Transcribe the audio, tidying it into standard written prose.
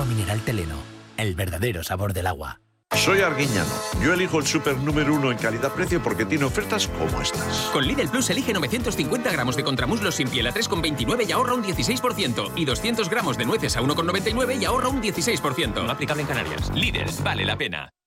mineral Teleno, el verdadero sabor del agua. Soy Arguiñano. Yo elijo el súper número 1 en calidad-precio porque tiene ofertas como estas. Con Lidl Plus elige 950 gramos de contramuslos sin piel a 3,29 y ahorra un 16%. Y 200 gramos de nueces a 1,99 y ahorra un 16%. No aplicable en Canarias. Lidl, vale la pena.